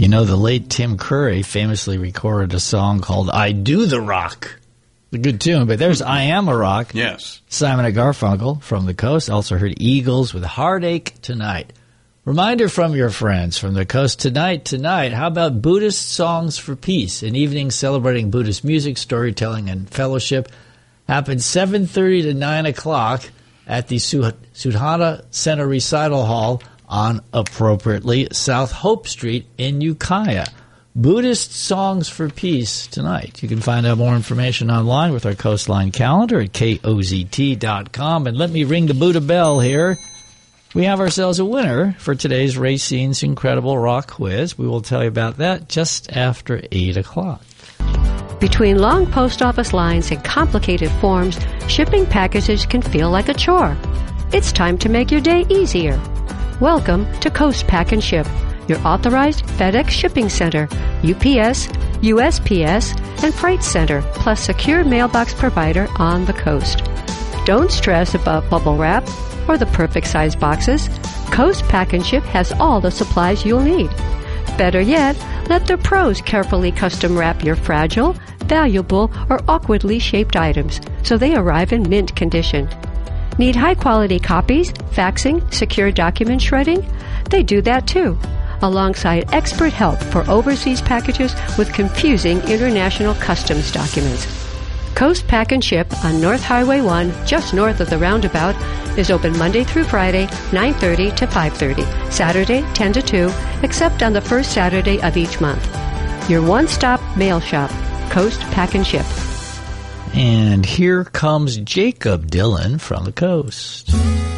You know, the late Tim Curry famously recorded a song called I Do the Rock. A good tune, but there's I Am a Rock. Yes. Simon and Garfunkel from the Coast. Also heard Eagles with Heartache Tonight. Reminder from your friends from the Coast tonight. How about Buddhist Songs for Peace? An evening celebrating Buddhist music, storytelling, and fellowship. Happens 7:30 to 9 o'clock at the Sudhana Center Recital Hall on, appropriately, South Hope Street in Ukiah. Buddhist Songs for Peace tonight. You can find out more information online with our Coastline calendar at KOZT.com. And let me ring the Buddha bell here. We have ourselves a winner for today's Racine's Incredible Rock Quiz. We will tell you about that just after 8 o'clock. Between long post office lines and complicated forms, shipping packages can feel like a chore. It's time to make your day easier. Welcome to Coast Pack and Ship, your authorized FedEx shipping center, UPS, USPS, and Freight Center, plus secure mailbox provider on the coast. Don't stress about bubble wrap or the perfect size boxes. Coast Pack and Ship has all the supplies you'll need. Better yet, let the pros carefully custom wrap your fragile, valuable, or awkwardly shaped items so they arrive in mint condition. Need high-quality copies, faxing, secure document shredding? They do that too, alongside expert help for overseas packages with confusing international customs documents. Coast Pack and Ship on North Highway 1, just north of the roundabout, is open Monday through Friday, 9:30 to 5:30, Saturday, 10 to 2, except on the first Saturday of each month. Your one-stop mail shop, Coast Pack and Ship. And here comes Jacob Dylan from the Coast.